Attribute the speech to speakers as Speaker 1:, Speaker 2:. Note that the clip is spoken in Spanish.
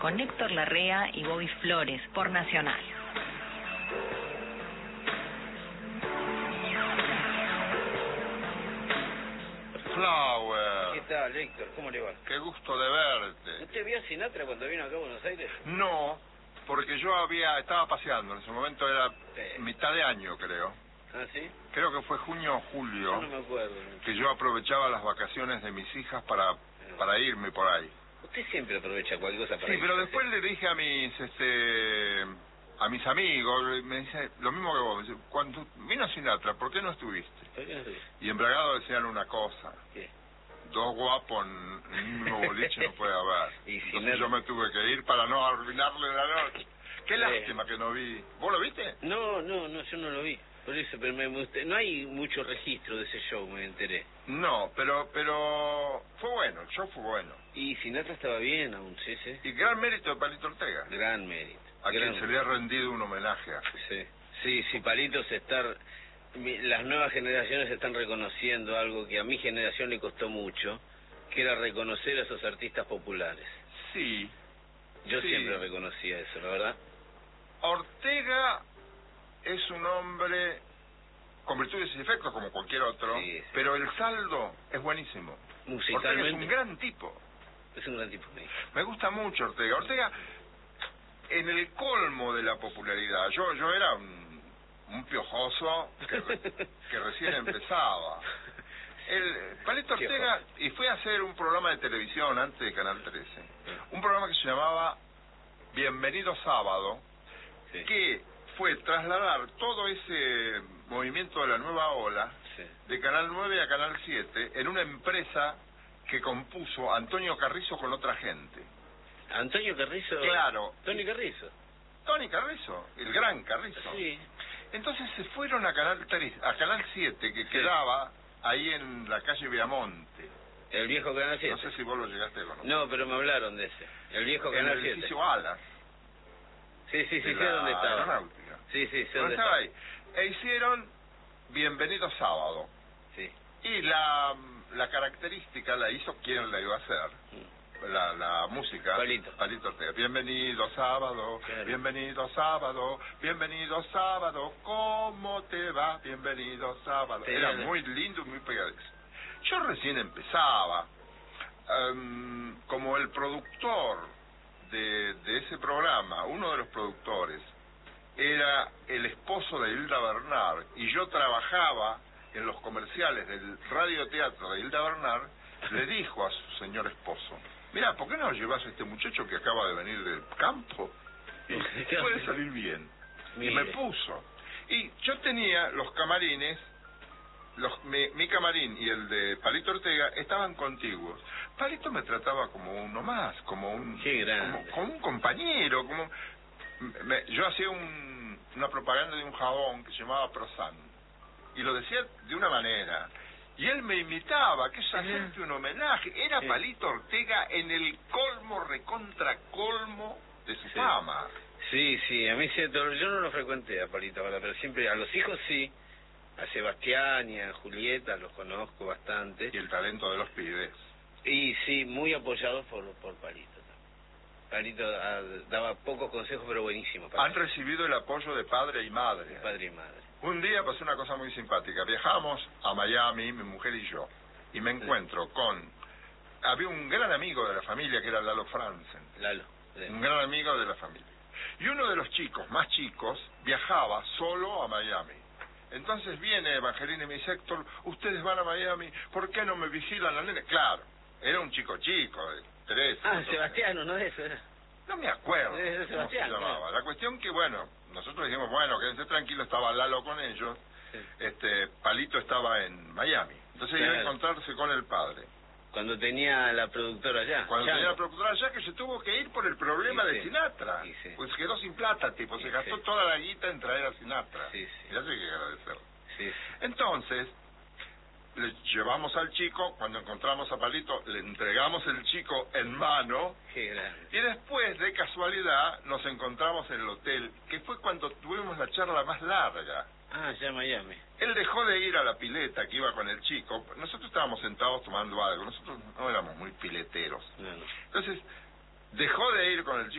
Speaker 1: con Héctor Larrea y Bobby Flores por Nacional.
Speaker 2: Flower.
Speaker 3: ¿Qué tal, Héctor? ¿Cómo le va?
Speaker 2: Qué gusto de verte.
Speaker 3: ¿Usted vio a Sinatra cuando vino acá a Buenos Aires?
Speaker 2: No, porque yo estaba paseando, en ese momento era mitad de año, creo.
Speaker 3: ¿Ah, sí?
Speaker 2: Creo que fue junio o julio.
Speaker 3: Yo no me acuerdo.
Speaker 2: Que yo aprovechaba las vacaciones de mis hijas para irme por ahí.
Speaker 3: Usted siempre aprovecha cualquier cosa para
Speaker 2: Sí,
Speaker 3: irse.
Speaker 2: pero después le dije a mis amigos, me dice lo mismo que vos, me dice, cuando vino Sinatra, ¿por qué no estuviste?
Speaker 3: ¿Por qué no estuviste?
Speaker 2: Y en Bragado decían una cosa.
Speaker 3: ¿Qué?
Speaker 2: Dos guapos en el mismo boliche no puede haber.
Speaker 3: Y
Speaker 2: Entonces yo me tuve que ir para no arruinarle la noche. Qué
Speaker 3: Sí.
Speaker 2: lástima que no vi. ¿Vos lo viste?
Speaker 3: No, yo no lo vi. Por eso, pero no hay mucho registro de ese show, me enteré.
Speaker 2: No, pero fue bueno, el show fue bueno.
Speaker 3: Y Sinatra estaba bien aún, sí.
Speaker 2: Y gran mérito de Palito Ortega,
Speaker 3: Gran mérito.
Speaker 2: a quien se le ha rendido un homenaje.
Speaker 3: Sí, Palito las nuevas generaciones están reconociendo algo que a mi generación le costó mucho, que era reconocer a esos artistas populares.
Speaker 2: Sí.
Speaker 3: Yo
Speaker 2: sí.
Speaker 3: siempre reconocía eso, la verdad.
Speaker 2: Ortega es un hombre con virtudes y defectos como cualquier otro,
Speaker 3: Sí.
Speaker 2: pero el saldo es buenísimo.
Speaker 3: Musicalmente.
Speaker 2: Ortega es un gran tipo.
Speaker 3: Es un gran tipo.
Speaker 2: Me gusta mucho Ortega. Ortega, en el colmo de la popularidad, yo era un piojoso que recién empezaba. Palito Ortega, y fue a hacer un programa de televisión antes de Canal 13, un programa que se llamaba Bienvenido Sábado,
Speaker 3: Sí.
Speaker 2: que fue trasladar todo ese movimiento de la nueva ola de Canal 9 a Canal 7 en una empresa que compuso Antonio Carrizo con otra gente.
Speaker 3: ¿Antonio Carrizo?
Speaker 2: Claro.
Speaker 3: Tony Carrizo.
Speaker 2: Tony Carrizo, el gran Carrizo.
Speaker 3: Sí.
Speaker 2: Entonces se fueron a Canal 7, que quedaba ahí en la calle Viamonte.
Speaker 3: El viejo Canal 7.
Speaker 2: No sé si vos lo llegaste a conocer.
Speaker 3: No, pero me hablaron de ese. El viejo
Speaker 2: En
Speaker 3: Canal
Speaker 2: el
Speaker 3: 7.
Speaker 2: edificio Alas.
Speaker 3: Sí, sé
Speaker 2: de
Speaker 3: dónde
Speaker 2: la
Speaker 3: estaba.
Speaker 2: Aeronáutica.
Speaker 3: Sí, sé
Speaker 2: Bueno,
Speaker 3: dónde
Speaker 2: estaba
Speaker 3: estaba.
Speaker 2: ahí. E hicieron Bienvenido Sábado.
Speaker 3: Sí.
Speaker 2: Y la característica la hizo quien la iba a hacer. La música. Palito Ortega. Bienvenido sábado,
Speaker 3: Claro.
Speaker 2: bienvenido sábado, bienvenido sábado, ¿cómo te va? Bienvenido sábado.
Speaker 3: Sí,
Speaker 2: Era muy lindo y muy pegadizo. Yo recién empezaba. Como el productor de ese programa, uno de los productores, era el esposo de Hilda Bernard, y yo trabajaba en los comerciales del radioteatro de Hilda Bernard, le dijo a su señor esposo, mira, ¿por qué no llevas a este muchacho que acaba de venir del campo? Y puede salir bien.
Speaker 3: Mire.
Speaker 2: Y me puso. Y yo tenía los camarines, mi camarín y el de Palito Ortega estaban contiguos. Palito me trataba como uno más, como un compañero, yo hacía una propaganda de un jabón que se llamaba Prosan, y lo decía de una manera, y él me imitaba, que es hacerte un homenaje. Era Palito Ortega en el colmo, recontra colmo de su fama.
Speaker 3: Sí, a mí cierto, yo no lo frecuenté a Palito ahora, pero siempre, a los hijos sí, a Sebastián y a Julieta los conozco bastante.
Speaker 2: Y el talento de los pibes.
Speaker 3: Y sí, muy apoyados por Palito. Palito daba pocos consejos, pero buenísimo.
Speaker 2: Han recibido el apoyo de padre y madre.
Speaker 3: Padre y madre.
Speaker 2: Un día pasó una cosa muy simpática. Viajamos a Miami, mi mujer y yo, y me encuentro había un gran amigo de la familia que era Lalo Franzen. Un gran amigo de la familia. Y uno de los chicos, más chicos, viajaba solo a Miami. Entonces viene Evangelina y me dice, Héctor, ustedes van a Miami, ¿por qué no me vigilan la nena? Claro, era un chico, de 13.
Speaker 3: Sebastián, ¿no es eso?
Speaker 2: No me acuerdo
Speaker 3: cómo
Speaker 2: se llamaba. La cuestión que, bueno, nosotros dijimos, bueno, quédense tranquilos, estaba Lalo con ellos, Palito estaba en Miami. Entonces iba a encontrarse con el padre.
Speaker 3: Cuando tenía la productora allá.
Speaker 2: Tenía la productora allá, que se tuvo que ir por el problema de Sinatra. Pues quedó sin plata, se gastó toda la guita en traer a Sinatra. Y eso hay que agradecerlo. Entonces, le llevamos al chico, cuando encontramos a Palito, le entregamos el chico en mano.
Speaker 3: Qué grande.
Speaker 2: Y después, de casualidad, nos encontramos en el hotel, que fue cuando tuvimos la charla más larga.
Speaker 3: Ya en Miami.
Speaker 2: Él dejó de ir a la pileta que iba con el chico. Nosotros estábamos sentados tomando algo. Nosotros no éramos muy pileteros.
Speaker 3: No.
Speaker 2: Entonces, dejó de ir con el chico.